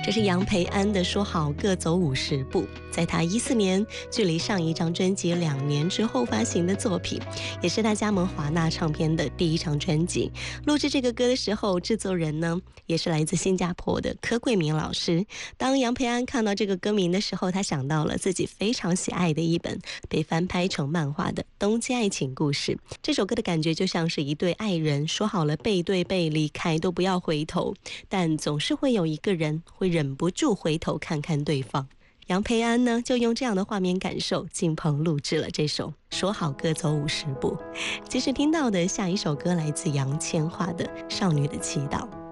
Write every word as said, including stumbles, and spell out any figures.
这是杨培安的《说好各走五十步》，在他一四年距离上一张专辑两年之后发行的作品，也是他加盟华纳唱片的第一张专辑。录制这个歌的时候，制作人呢也是来自新加坡的柯桂明老师。当杨培安看到这个歌名的时候，他想到了自己非常喜爱的一本被翻拍成漫画的《东京爱情故事》。这首歌的感觉就像是一对爱人说好了背对背离开都不要回头，但总是会有一个人会忍不住回头看看对方。杨培安呢，就用这样的画面感受进棚录制了这首《说好各走五十步》。其实听到的下一首歌来自杨千嬅的《少女的祈祷》。